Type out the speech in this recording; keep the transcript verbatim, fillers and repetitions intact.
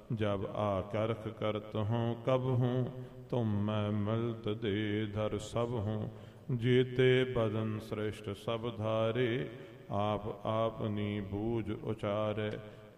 जब आकर्ख करत हूँ कब हूँ, तुम मैं मिलत दे धर सब हूँ। जीते बदन श्रेष्ठ सब धारे, आप आपनी बूझ उचारे।